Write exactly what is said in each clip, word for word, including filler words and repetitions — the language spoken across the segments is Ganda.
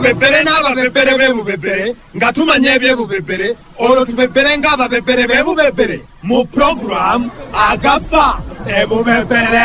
tubebere n'ababebere b'ebubebere nga tumanya ebyebubebere olwo tubebere ng'ababebere b'ebubebere mu program agafa ebubebere.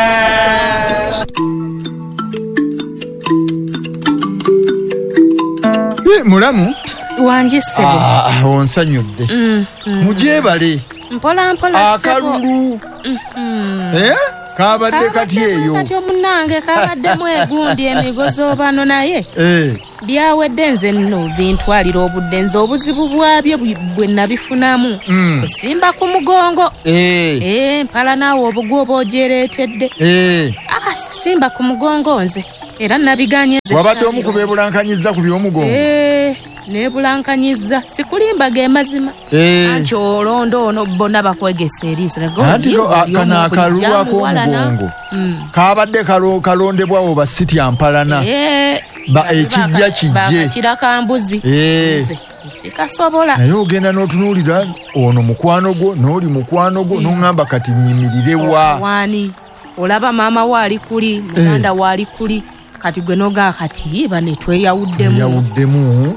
Mulamu wanjye sebo ah onsanyudde mm, mm. mujebale mpola mpola akalulu mm, mm. eh kabadde kati eyo kati omunange kabadde mwegundi emigozo bano naye eh byawedde nze nno bintwalira obudde nze obuzibu bwabyo bwe nabifunamu mm. osimba ku mugongo eh eh mpala naawe obugwo bwojereetedde eh ah simba ku mugongo nze era nabiganye nze wabadde omukubebulankanyizza ku by'omugongo eh nebulankanyizza sikulimba ge mazima eh anti olondo ono bona bakwegesa eriiso anti kana akalulwa k'omugongo kabadde kalondebwawo ba siti ampalana eh ba ekijja kijje kiraka mbuzi eh sikasobola naye ogenda n'otunuulira ono mukwano gwo n'oli mukwano gwo n'oŋŋamba kati nnyimiririre wa wani olaba maama waali kuli muganda waali kuli kati gwe noga kati bane tweyawuddemu yawuddemu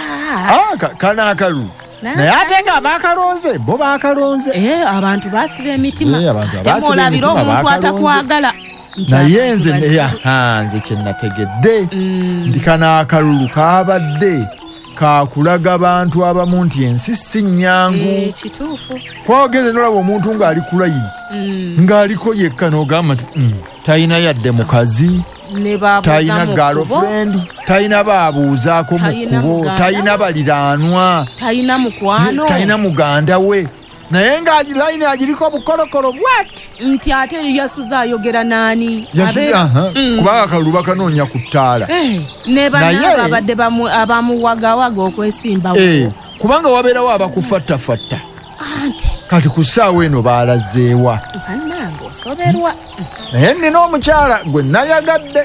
ah kana akalu naye ate nga bakalonze bo bakalonze eh abantu basiba emitima eh abantu basiba temolabira omuntu atakwagala naye nze nze kye nategedde ndi kana akalulu kabadde kakulaga abantu abamu nti ensi si nnyangu eh kituufu kwogeze nolaba omuntu ng'ali kulayini ng'aliko yekka n'ogamba nti tayina yadde mukazi tayina girlfriend tayina baabuuzaako mu kkubo tayina baliraanwa tayina mukwano tayina muganda we naye nga layini agiriko bukolokolo bwati nti ate yasuza ayogera naani kubanga akalulu bakanoonya ku ttaala ne banaaba abadde abamuwagawaga okwesimbawo kubanga wabeerawo abakufattafatta anti kati ku ssaawa eno baalazeewa soberwa naye nina omukyala gwe nayagadde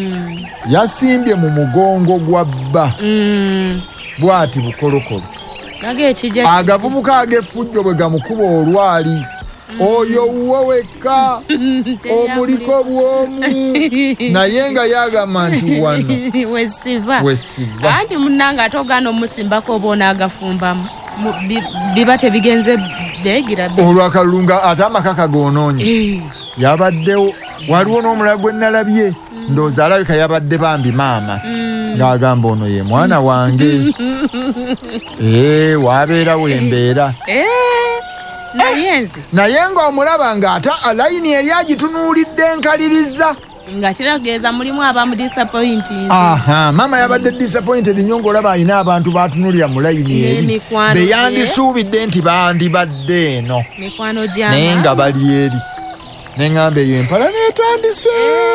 yasimbye mu mugongo gwa bba bwati bukolokolo agavubuka ag'effujjo bwe gamukuba olwali oyo wuwo wekka omuliko bwomu naye nga yagamba nti wano wesiva anti munnanga ate ogaana omusimbako oba onaagafumbamu biba tebigenze beegira olwakalunga ate amakaka goonoonye yabaddewo waliwo n'omulala gwe nalabye ndowooza alabika yabadde bambi maama ng'agamba ono ye mwana wange ee wabeerawo embeera naye nze naye ng'omulaba ng'ate alayini eri agitunuulidde enkaliriza nga kirageeza mulimu abamu disappointing aha mama yabadde disappointed nnyo ng'olaba alina abantu baatunulira mu layini eri beyandisuubidde nti bandibadde eno mikwano gyama naye nga bali eri neŋŋamba eyo empala neetandise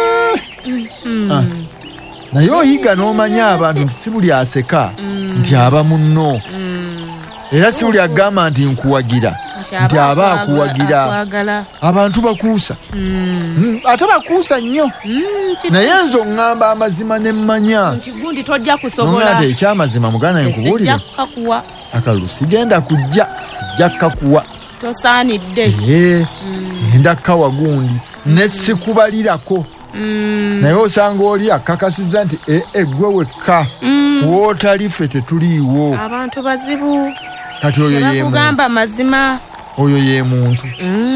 naye oyiga n'omanya abantu nti si buli aseka nti aba munno era si buli agamba nti nkuwagira nti aba akuwagira abantu bakuusa ate bakuusa nnyo naye nze oŋŋamba amazima ne mmanya nti gundi tojja kusobola ate ekyamazima muganda nkubuulire akalulu sigenda kujja sijja kkakuwa tosaanidde ngenda kkawa gundi ne sikubalirako naye osanga oli akakasizza nti ee gwe wekka wootali ffe tetuliiwo abantu bazibu kati oyo ye kugamba mazima oyo ye muntu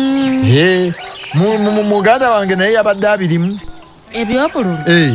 muganda wange naye yabadde abirimu ebyobululu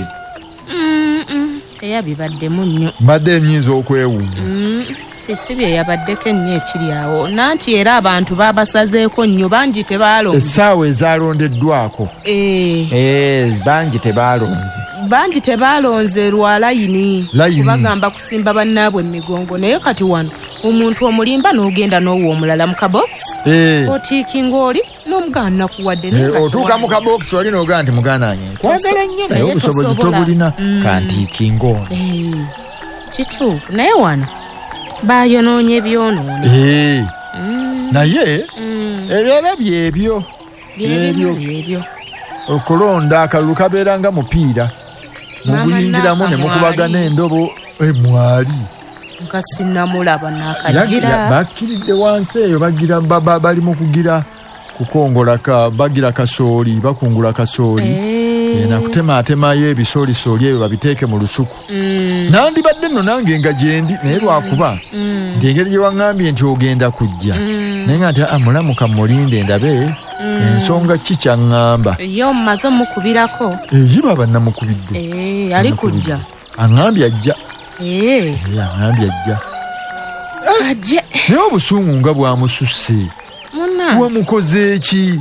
teyabibaddemu nnyo mbadde nyinza okwewuunya si bye yabaddeko ennyo ekiri awo nanti era abantu babasazeeko nnyo bangi tebaalonze essaawa ezaalondeddwako bangi tebaalonze bangi tebaalonze lwa layini kubagamba kusimba bannaabwe emigongo naye kati wano omuntu omulimba n'ogenda n'owa omulala mu kabokisi otiikinga oli n'omuganda nakuwadde otuuka mu kabokisi oli n'ogamba nti muganda wange nkwagala nnyo naye obusobozi tobulina kantiikinga ono kituufu naye wano bayonoonye ebyonoone naye ebyera byebyo byebyo okulonda akalulu kabeera nga mupiira muguyingiramu ne mukubagana endobo emwali nka sinnamulaba n'akagira bakkiridde wansi eyo bagira bali mu kugira kukongola bagira kasooli bakungula kasooli Eh. Nakutematemayo ebisoolisoli ebyo babiteeke mu lusuku. Mm. Nandibadde nno nange nga gyendi naye lwakuba Mm. nti engeri gye waŋŋambye nti ogenda kujja. Mm. Naye nga nti mulamuka mulinde ndabe ensonga ki kyaŋŋamba. Yo mmaze omukubirako. Eyi baba namukubidde. Eh, ali kujja. Aŋŋambye ajja. Eh. Eh, aŋŋambye ajja. Ajje. Naye obusungu nga bwamususse. Muna. Wamukoze ki?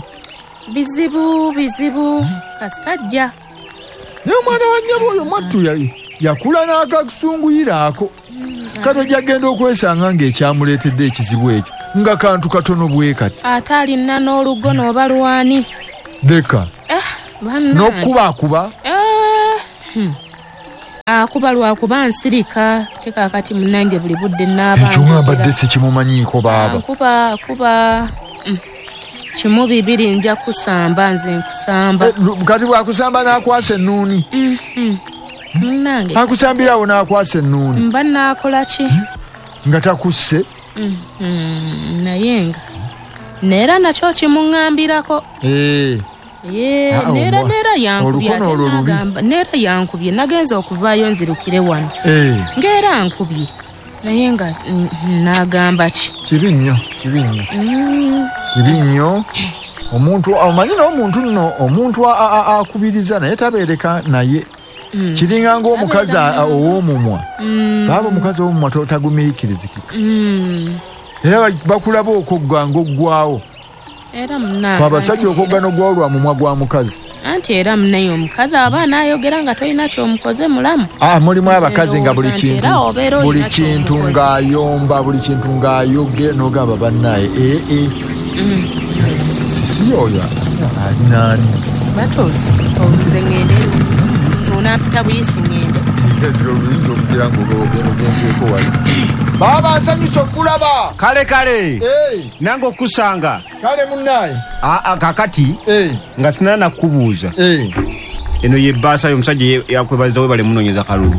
Bizibu bizibu kastajja. Naye omwana wa nnyabo oyo mwattu ya- yakula n'akasunguyira ako. Kano gyagenda okwesanga ng'ekyamuleetedde ekizibu ekyo nga kantu katono bwe kati. Ate alina n'olugo n'oba lwani. Deka Eh, banna. n'okubaakuba. Eh. Hmm. Akuba lwakuba nsirika teka kati munange buli budde n'abantu. Ekyo ngambadde sikimumanyiiko baaba. Kuba kuba mm. Kimu bibiri nja kusamba nze nkusamba. Eh, kati bwakusamba n'akwasa ennuuni. Mm, mm. Munange. Akusambirawo n'akwasa ennuuni. Mba naakola ki? Nga takusse. Mm, mm, naye nga neera nakyo kimuŋŋambirako. Eh. Ye, Ah, neera omwa- neera yankubye olukono ate olwo lubi. n'agamba neera yankubye nagenza okuvaayo nzirukire wano. Eh. Ng'era nkubye naye nga mm, n'agamba ki? Kibi nnyo, kibi nnyo. Mm, Kibi nnyo. Omuntu omanyi n'omuntu nno omuntu a- a- akubiriza naye tabeereka naye. mm, Kiringa ng'omukazi a- a- ow'omumwa. mm, Baaba omukazi ow'omumwa to- tagumiikirizikika. mm. Era ba- bakulaba okogga ng'oggwawo. Era munange. Abasajja okogga n'oggwawo lwa mumwa gwa mukazi. Anti era munaye omukazi aba naayogera nga tolina kyomukoze mulamu. Ah, mulimu abakazi nga buli Era kintu obeera buli olina kintu ky'omukoze. ng'ayomba buli kintu ng'ayoge n'ogamba bannaye ee ee Mm. sisi oyo ali naani? Batuuse olunze ŋŋende onampita buyisi ŋŋende. Oluyinza okugira ng'ogenzeeko wali. Baaba nsanyusa okulaba. Kale kale Ee, nange okusanga kale munnaye. aa kakati Ee, nga sinana nakubuuza ee. eno ye bbaasa y'omusajja ye- yakwebaliza we bale munoonyeza kalulu.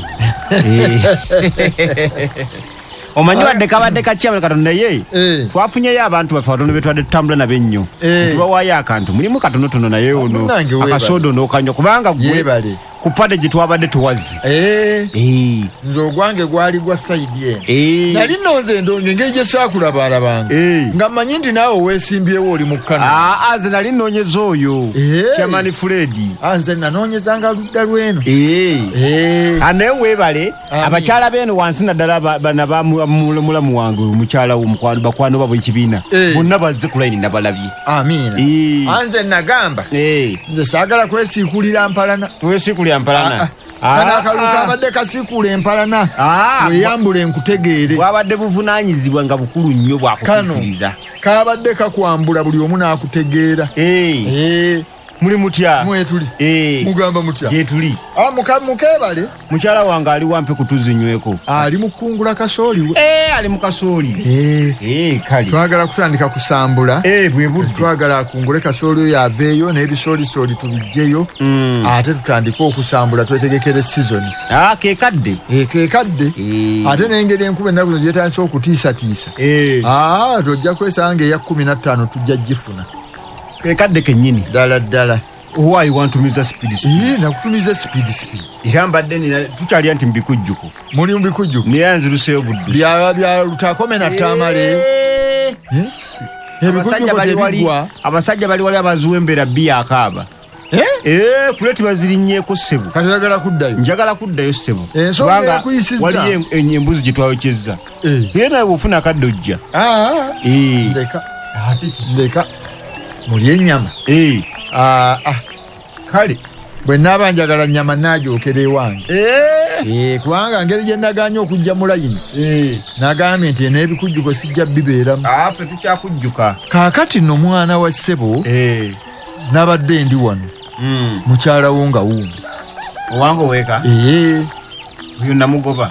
Eh. Omanyi wadde kabadde kakyama katonda naye Eh. twafunyeyo abantu baffe batono be twadde tutambula nabo ennyo Eh. tubawaayo akantu mulimu katonotono naye ono Munnange weebale. akasooda onookanywa kubanga gwe Yeebale. ku pade gye twabadde tuwazi. Ee, Eh. nze ogwange gwali gwa sayidi eno. Eh. Nali nnoze ndonge engeri gye saakulabaalabanga. Eh. Nga mmanyi nti naawe weesimbyewo oli mu kkano. Aa, nze nali nnoonyeza oyo Eh. Chairman Fredi. Ah, nze nanoonyezanga ludda lweno. Eh. Ee. Anaye weebale Amin. abakyala beeno wansi naddala ba- bana ba mu- mu- mulamu wange omukyala wo mukwano bakwano babo ekibiina Eh. bonna bazze ku layini nabalabye. Amiina. Eh. Anze nagamba Eh. nze saagala kwesiikulira mpalana. Wesiikulya mpalana. Kano akalulu kabadde kasiikuula empalana. Ah, Weeyambule nkutegeere. bwabadde buvunaanyizibwa nga bukulu nnyo Kano bwakukkiriza. kabadde kakwambula buli omu n'akutegeera. Eh. Ee, Muli mutya? mwetuli. Eh. Mugamba mutya? Gye tuli. Ah, muka- mukeebale Mukyala wange ali wampe kutuzinyweko. ali mu kukungula kasooli we. Eh, ali mu kasooli. Ee, Eh, kale. twagala kutandika kusambula. Eh, bwe budde. Twagala akungule kasooli oyo aveeyo n'ebisoolisoli tubiggyeyo. Mm. Ate tutandike okusambula twetegekere sizoni. Ah, ke kadde. Ekekadde. Eh. Ate n'engeri enkuba ennaku zino gyetandise okutiisatiisa. Eh. Ah, tojja kwesanga eya kkumi na ttaano tujja gifuna. Ke kadde kennyini. Ddala ddala. Why you want to miss speed speed? Ee, nakutumiza speed speed. Era mbadde nina tukyalya nti mbikujjuko. Muli mu bikujjuko. Naye nziruseyo budde. Bya bya lutakome na tamale. Eh. Eh? Abasajja Ebikujjuko bali wali tebigwa. abasajja bali wali abazuwembera bbiya akaaba. Eh? Eh, kuleti bazirinnyeeko ssebo. Kati oyagala kuddayo. Njagala kuddayo ssebo. Ensonga Kubanga yakuyisizza. waliyo en- embuzi gye twayokyezza. Eh. Naye nawe bw'ofuna akadde ojja. Ah, Eh. ndeka. Ndeka. Muli ennyama. Eh. Ah, ah. Kale. Bwe nnaaba njagala nnyama naagyokera ewange. Eh. Eh, kubanga ngeri gye nagaanye okujja mu layini. Eh. Nagambye nti n'ebikujjuko sijja bibeeramu. Ah, ffe tukyakujjuka. Kaakati nno mwana wa ssebo Eh. nabadde ndi wano. Mm. Mukyala wo nga wuuno. Owange weeka. Ee, Uyo namugoba.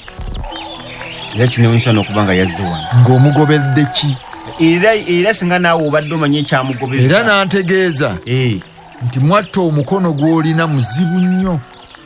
Era kinewunyisa n'okuba nga yazze wano. ng'omugobedde ki? Era era singa naawe obadde omanyi ekyamugobeza. Era n'antegeeza Eh. nti mwatta omukono gw'olina muzibu nnyo.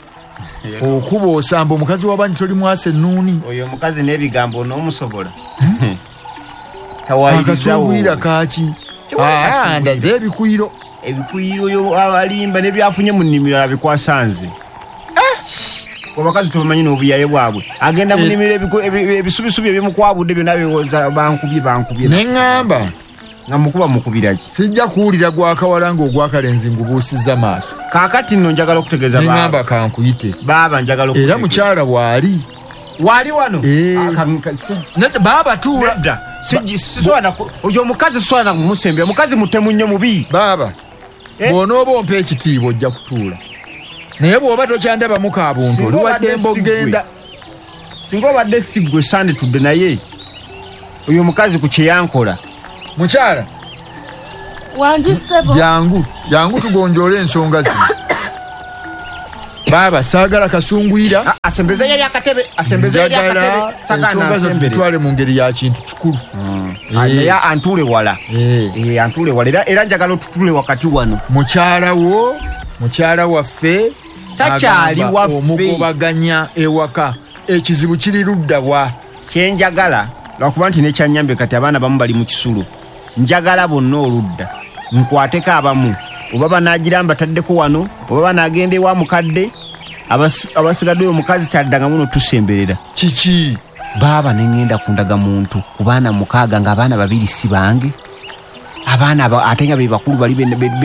Okuba osamba omukazi w'abantu toli mwasa ennuuni. Oyo omukazi n'ebigambo onoomusobola. Akasunguyira kaaki? Ah, ndaze ebikwiro. ebikuyiro yo abalimba ne byafunye mu nnimiro abikwasanze abakazi tubamanyi n'obuyaye bwabwe agenda mu nnimiro ebisubisubi ebimukwabude byonna biwoza bankubye bankubye neŋŋamba nga mukuba mukubira ki sijja kuwulira gwakawala ng'ogwakalenzi ngubuusizza maaso kaakati nno njagala okutegeeza neŋŋamba kankuyite baaba njagala era mukyala bw'ali wali wano baaba tuula oyo omukazi swana kumusembera mukazi mutemu nnyo mubi baaba bw'onooba ompa ekitiibwa ojja kutuula naye bw'oba tokyandabamuko abuntu oliwaddemba ogenda singa obadde siggwe sanditudde naye oyo omukazi ku kyeyankola mukyala wangisebo jangu jangu tugonjoole ensonga zino baaba saagala kasunguyira asembeza yali akatebe asembeza yali akatebe ensonga zo zitwale mu ngeri ya kintu kikulu naye antuule wala antuule wala era njagala otutule wakati wano mukyala wo mukyala waffe takyali waffe omugobaganya ewaka ekizibu kiri ludda wa kyenjagala lwakuba nti nekyanyambe kati abaana bamu bali mu kisulo njagala bonna oludda nkwateko abamu oba banagiramba taddeko wano oba banagenda ewa mukadde abasigaddeyo omukazi taddanga muno tusemberera kiki baaba neŋŋenda kundaga muntu ku baana mukaaga ng'abaana babiri si bange abaana ate nga be bakulu bali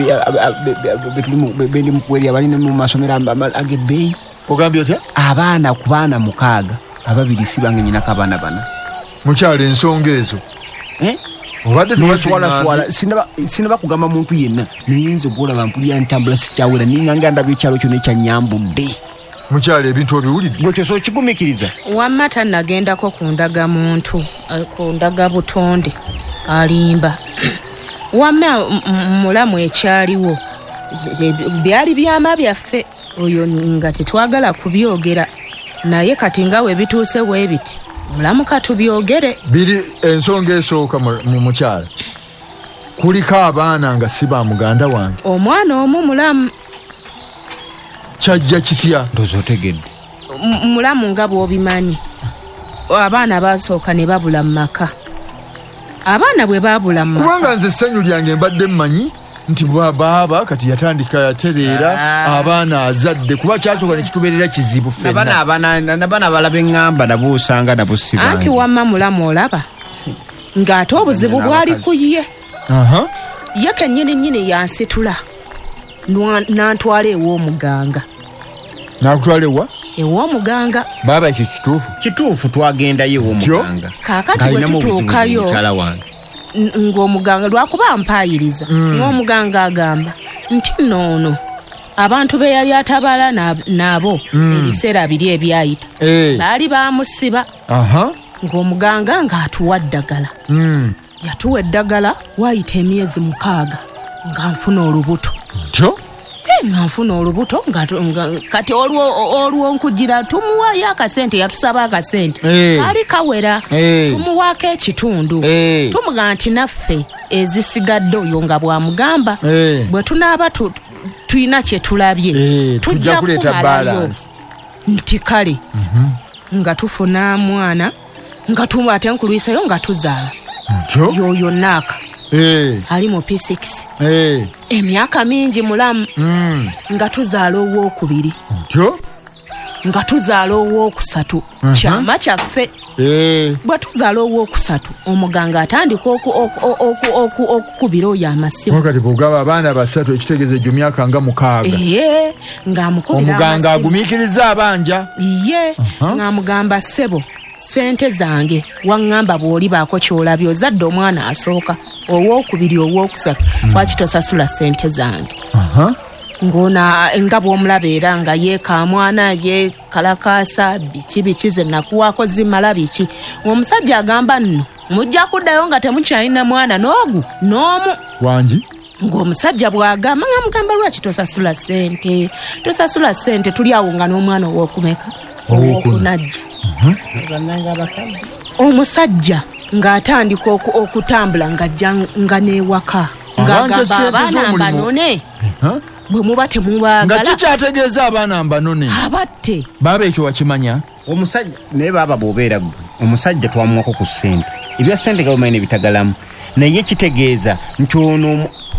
bendi mukweri abali mu masomero ag'ebbeeyi ogambye otya abaana ku baana mukaaga ababiri si bange nyinako abaana bana mukyala ensonga ezo obadde tuwaswala sinaba kugamba muntu yenna naye nze gwolaba mpulira ntambula sikyawera ninganga ndaba ekyalo kyonna ekyanyambudde mukyala ebintu obiwulidde gwekyo so okigumikiriza wamma tannagendako kundaga muntu kundaga butonde alimba wamma mulamu ekyaliwo byali byama byaffe oyo nga tetwagala kubyogera naye kati nga we bituuse weebiti mulamu katubyogere biri ensonga esooka mu mukyala kuliko abaana nga si ba muganda wange omwana omu mulamu kyajja kitya ndoza otegedde mulamu nga bw'obimanyi abaana basooka ne babula mu maka abaana bwe babula mu maka kubanga nze essanyu lyange mbadde mmanyi nti baaba kati yatandika yatereera abaana azadde kuba kyasooka ne kitubeerera kizibu ffenna nabaana balaba eŋŋamba nabo osanga nabo si bange anti wamma mulamu olaba ng'ate obuzibu bwali ku ye ye kennyini nnyini yansitula n'antwala ew'omuganga n'akutwala ewa ew'omuganga baaba ekyo kituufu kituufu twagendayo ew'omuganga kaakati bwe tutuukayo ng'omuganga lwakuba mpaayiriza ng'omuganga agamba nti noono abantu be yali atabala nabo ebiseera biri ebyayita baali bamusiba ng'omuganga ng'atuwa ddagala yatuwa eddagala waayita emyezi mukaaga nga nfuna olubuto nga nfuna olubuto kati olwo nkugira tumuwaayo akasente yatusaba akasente kaali kawera tumuwaako ekitundu tumugaa nti naffe ezisigadde oyo nga bwamugamba bwe tunaaba tulina kye tulabye tujja kumalayo nti kale nga tufuna mwana nga ate nkulwisayo nga tuzaala yoyo naaka ali mu P six emyaka mingi mulamu nga tuzaala owokubiri nga tuzaala owookusatu kyama kyaffe bwe tuzaala owookusatu omuganga atandika okukubira oyo amasimu kati bwogaba abaana basatu ekitegeeza egyo myaka nga mukaaga omuganga agumiikiriza abanja ye ng'amugamba ssebo sente zange waŋŋamba bw'oli baako ky'olabye ozadde omwana asooka owookubiri owookusatu lwaki tosasula sente zange ng'ona nga bw'omulaba era nga yeekamwana yeekalakaasa biki biki ze nakuwaako zimala biki omusajja agamba nno mujja kuddayo nga temukyalina mwana n'ogu n'omu wangi ng'omusajja bw'agamba nga mugamba lwaki tosasula sente tosasula sente tuli awo nga n'omwana ow'okumeka ow'okunajja omusajja ng'atandika okutambula ng'ajja nga n'ewaka ng'agamba abaana mbanone bwe muba temubaagala nga kikyategeeza abaana mbanone abatte baaba ekyo wakimanya omusajja naye baaba bw'obeera gwe omusajja twamuwako ku ssente ebya ssente gavumenti ebitagalamu naye kitegeeza nti ono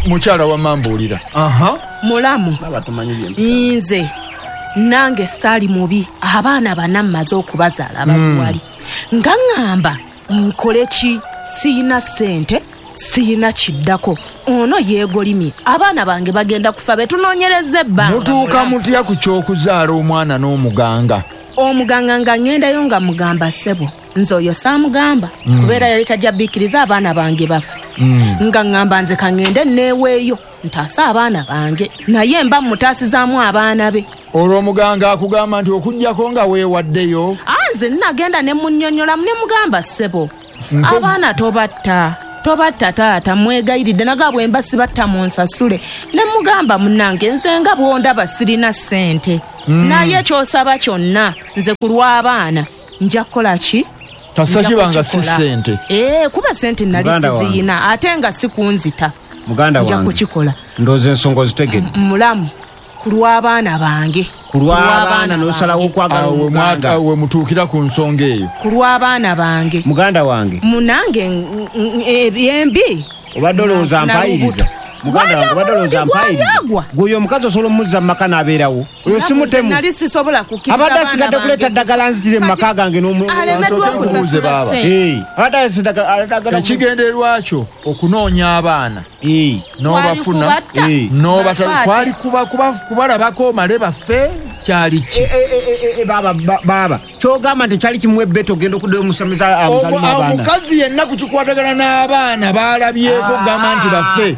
mukyala wa mambuulira. Aha. Mulamu. Nze nange saali mubi abaana bana mmaze okubazaala baluwali. Nga ngamba nkole ki? Siina ssente, siina kiddako. Ono yeegolimye. Abaana bange bagenda kufa betunoonyereza ebbanga. Mutuuka mutya ku ky'okuzaala omwana n'omuganga? Omuganga nga ngendayo nga mugamba ssebo. Nze oyo saamugamba kubeera yali tajja bbiikiriza abaana bange bafe. Nga ngamba nze kangende neeweeyo ntaasa abaana bange naye mba mutaasizaamu abaana be. Olwo omuganga akugamba nti okujjako nga weewaddeyo? Nze nagenda ne munnyonnyolamu ne mugamba ssebo abaana tobatta tobatta taata mwegayiridde naga bwe mba sibatta mu nsasule. Ne mugamba munnange nze nga bwondaba sirina ssente naye ky'osaba kyonna nze ku lw'abaana nja kukola ki? Tassa kibanga si ssente. Eh, kuba ssente nali siziyina ate nga si kunzita. Muganda wange. Nja kukikola. Ndooza ensonga zitegedde. Mulamu ku lw'abaana bange. Ku lw'abaana n'osalawo okwagala omuganda. We mutuukira ku nsonga eyo. Ku lw'abaana bange. Muganda wange. Munange ebyembi. Obadde olowooza mpayiriza. Muganda wange obadde olowooza mpayiriza. Gwoyo omukazi osobola omuzza mu maka n'abeerawo. Oyo si mutemu. Nali sisobola kukkiriza abadde asigadde kuleeta ddagala nzitire mu maka gange n'omuze baba. Ekigendererwa kyo okunoonya abaana. N'obafuna. Kwali kubalabako omale baffe kyali ki? Baba baba kyogamba nti kyali kimuwe beto ogenda okuddayo omusamiza abaana. Omukazi yenna ku kikwatagana n'abaana baalabyeko gamba nti baffe.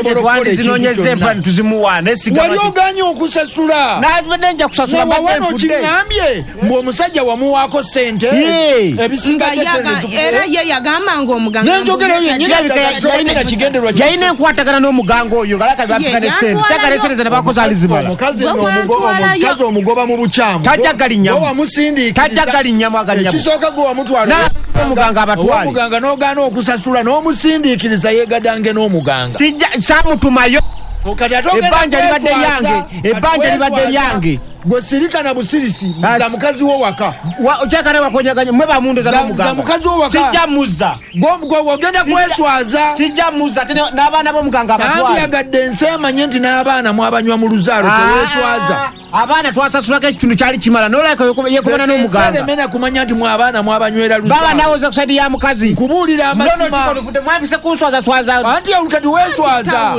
Wali oganye okusasula. Nenja kusasula wano kingambye mg'omusajja wamuwaako ssente ebisingadde era ye yagamba ng'omuganga nenjogerayo yenyina kigendererwa yalina enkwatagana n'omuganga oyo galaka byapikane ssente kyagala ssente ze ne bakozi alizimala. Omukazi omugoba mu bukyamu tajjagalinyamu wamusindiikiriza tajjagalinyamu agalinamu ekisooka gwe wamutwala omuganga abatwale omuganga n'ogaana okusasula n'omusindiikiriza yeegadange n'omuganga saamutumayo ebbanja libadde lyange ebbanja libadde lyange gwe sirika na busirisi za mukazi wo waka okyakale wakonyaganya mwe bamundoza n'omuganga mukazi wo waka sijja muzza ogenda kweswaza sijja muzza n'abaana b'omuganga abatwale sandyagadde ensi emanye nti n'abaana mwabanywa mu luzaalo teweswaza abaana twasasulako ekitundu kyali kimala nolabika yekobana n'omuganga mena kumanya nti mwabaana mwabanywera luzaalo baba nawoza kusaidi ya mukazi nkubuulira amazima mwambise kunswazaswaza anti olutati weswaza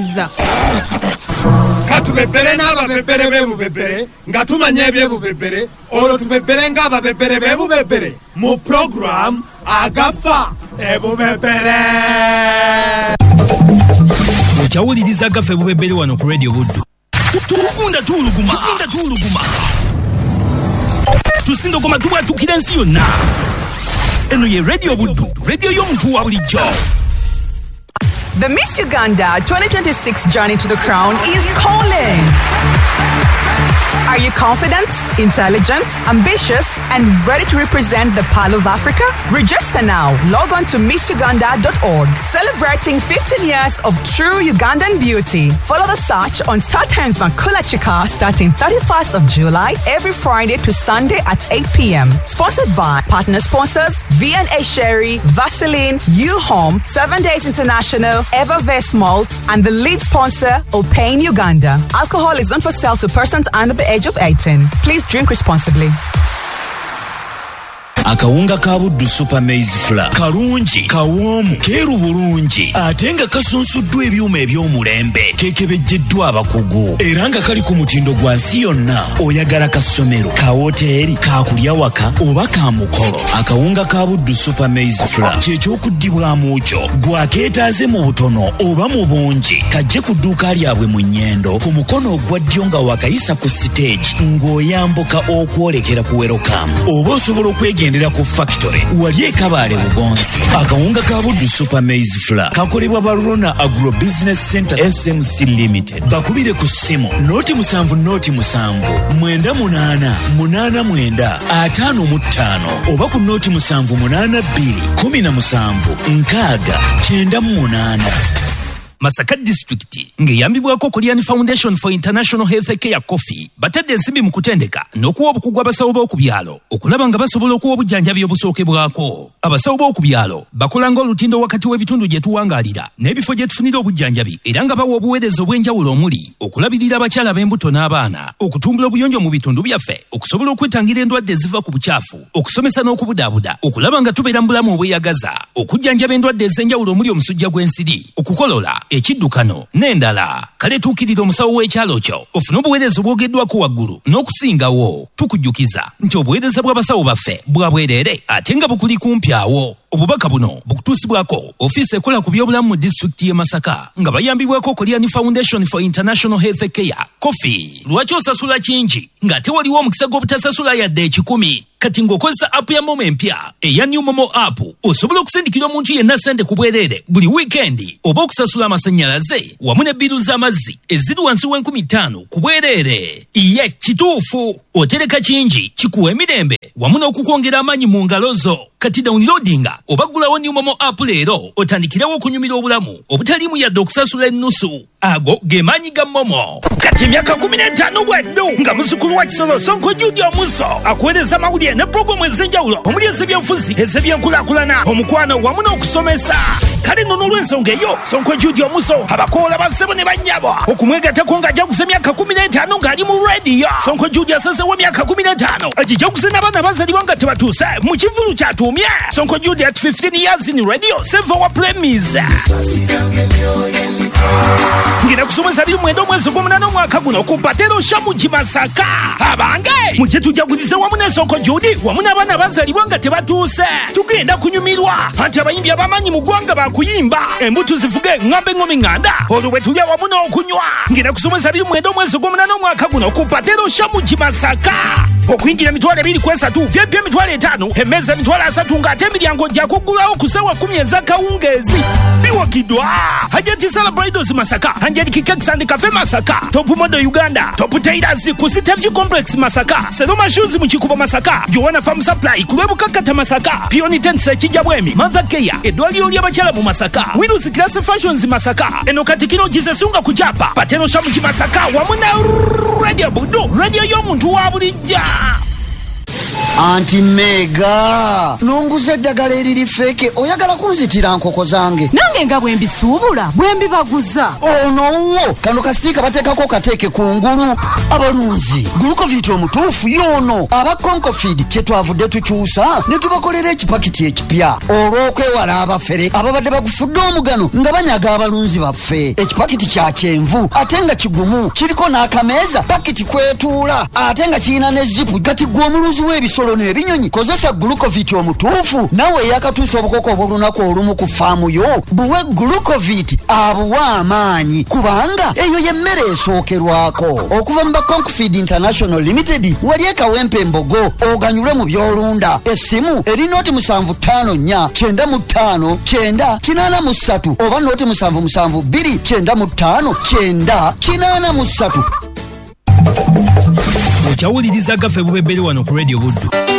katubebere n'ababebere b'ebubebere nga tumanya ebyebubebere olwo tubebere ng'ababebere b'ebubebere mu program agafa ebubebere. Okyawuliriza agafa ebubebere wano ku Radio Buddu. Tugunda tuuluguma tuuluguma tusindogoma tubwatukira ensi yonna. Eno ye Radio Buddu, radio y'omuntu wa bulijjo. The Miss Uganda twenty twenty-six journey to the crown is calling. Are you confident, intelligent, ambitious, and ready to represent the Pearl of Africa? Register now. Log on to miss uganda dot org. Celebrating fifteen years of true Ugandan beauty. Follow the search on Star Times Makula Chika starting thirty-first of July every Friday to Sunday at eight p.m. Sponsored by partner sponsors V and A Sherry, Vaseline, U-Home, Seven Days International, Evervest Malt, and the lead sponsor, Opain Uganda. Alcohol is not for sale to persons under the age of eighteen. Please drink responsibly. Akawunga ka Buddu Super Maize Flour kalungi kawoomu keeru bulungi ate nga kasunsuddwa ebyuma eby'omulembe keekebejjeddwa abakugu era nga kali ku mutindo gwa nsi yonna. Oyagala ka ssomero, ka woteeri, ka kulya waka oba ka mukolo, akawunga ka Buddu Super Maize Flour ky'ekyokuddibwamu kyo. Gwakeetaaze mu butono oba mu bungi kajje ku dduuka lyabwe mu Nnyendo ku mukono ogwa ddyo nga wakayisa ku siteegi ng'oyambuka okwolekera ku Welcome oba osobola okwegenda ku factory wali ekabaale Bugonzi. Akawunga ka Buddu Super Maize Flour kakolebwa ba Rona Agro Business Center S M C Limited. Bakubire ku ssimu noti musanvu noti musanvu mwenda munaana munaana mwenda ataano mu ttaano oba ku noti musanvu munaana bbiri kumi na musanvu nkaaga kyenda mu munaana. Masaka District ngeyambibwako Korean Foundation for International Health Care Coffee batadde ensimbi mu kutendeka n'okuwa obukugu abasawo b'okubyalo okulaba nga basobola okuwa obujjanjabi obusookebwako. Abasawo b'okubyalo bakola ng'olutindo wakati w'ebitundu gye tuwangaalira n'ebifo gye tufunira obujjanjabi era nga bawa obuweereza obw'enjawulo omuli okulabirira abakyala b'embuto n'abaana, okutumbula obuyonjo mu bitundu byaffe, okusobola okwetangira endwadde eziva ku bukyafu, okusomesa n'okubudaabuda, okulaba nga tubeera mu bulamu obweyagaza, okujjanjaba endwadde ez'enjawulo omuli omusujja gw'ensiri, okukolola, ekiddukano n'endala. Kale tuukirira omusawo w'ekyalo kyo ofune obuweereza obwogeddwako waggulu n'okusingawo. Tukujjukiza nti obuweereza bw'abasawo baffe bwa bwereere ate nga bukuli kumpi awo. Obubaka buno bukutuusibwako ofiisi ekola ku by'obulamu mu disitulikiti y'e Masaka nga bayambibwako Korean Foundation for International Health Care Coffee. Lwaki osasula kingi ng'ate waliwo omukisa gw'obutasasula yadde ekikumi? Kati ng'okozesa app ya Momo empya eya New Momo app osobola okusindikira omuntu yenna ssente ku bwereere buli wiikendi oba okusasula amasannyalaze wamu ne bbiru z'amazzi eziri wansi w'enkumi ttaano ku bwereere. Ye kituufu otereka kingi kikuwa emirembe wamu n'okukwongera amaanyi mu ngalo zo. Kati downloadinga oba ggulawo New Momo app leero otandikirewo okunyumira obulamu obutaliimu yadde okusasula ennusu. Ago ge maanyi ga Momo. Kati emyaka kumi n'etaano bweddu nga muzzukulu wa Kisolo Sonko Judy Omuso akuweereza amawulire ne pulogulamu ez'enjawulo omuli ez'ebyenfuzi, ez'ebyenkulaakulana, omukwano wamu n'okusomesa. Kale nno n'olw'ensonga eyo Sonko Judy Omuso abakoola bassebo ne bannyabo okumwegattako ng'ajaguza emyaka kumi n'etaano ng'ali mu rediyo. Sonko Judy asazeewo emyaka kumi n'etaano agijaguze n'abaana bazalibwa nga tebatuuse mu kivulu kyatuumye. Sonko Judy at fifteen years in radio, seven wa premise. Ngina kusomesa abiri mwenda omwezi gw'omunaana omwaka guno ku Patero Shamuji Masaka. Abange mujje tujagulize wamu ne Sonko Judy wamu n'abaana bazalibwa nga tebatuuse. Tugenda kunyumirwa anti abayimbi ab'amaanyi mu ggwanga bakuyimba embuto zivuge ŋŋambe ŋŋomi ŋŋanda olwo bwe tulya wamu n'okunywa. Ngina kusomesa abiri mwenda omwezi gw'omunaana omwaka guno ku Patero Shamuji Masaka. Okuyingira emitwalo ebiri ku esatu V I P emitwalo etaano emmeeza emitwalo asatu ng'ate emiryango gya kuggulawo ku ssaawa kumi ez'akawungeezi. Biwagiddwa Hajati Celebrados Masaka, Angelique Cakes and Cafe Masaka, Top Modo Uganda, Top Tailors ku City Complex Masaka, Seloma Shoes mu Kikubo Masaka, Joanna Farm Supply ku Lwebukakata Masaka, Pioni Tents Kijabwemi, Mother Care eddwaliro ly'abakyala mu Masaka, Widows Class Fashions Masaka, eno Katikiro Gizesunga ku Japa, Pateno Shamuji Masaka wamu na Radio Budu, radio y'omuntu wa bulijja. Anti Mega nunguze eddagala eriri feke oyagala kunzitira nkoko zange nange nga bwe mbisuubula bwe mbibaguza ono kano kastika bateekako kateeke kungulu abalunzi Glucovit omutuufu yono aba Concofeed kye twavudde tukyusa ne tubakolera ekipakiti ekipya olw'okwewala abafere ababadde bagufudde omugano nga banyaga abalunzi baffe. Ekipakiti kya kyenvu ate nga kigumu kiriko n'akameeza pakiti kwetuula ate nga kirina ne zipu gati gwe omuluzi w'ebisolo n'ebinyonyi. Kozesa Glucovit omutuufu nawe yakatuusa obukoko obulunaku olumu ku faamu yo buwe Glucovit abuwa amaanyi kubanga eyo y'emmere esookerwako. Okuva mu ba Concofeed International Limited wali ekawempe embogo oganyulwe mu byolunda. Essimu eri nooti musanvu ttaano nnya kyenda mu ttaano kyenda kinaana mu ssatu oba nooti musanvu musanvu bbiri kyenda mu ttaano kyenda kinaana mu ssatu. Okyawuliriza Gaffe Bubebberi wano ku Radio Buddu.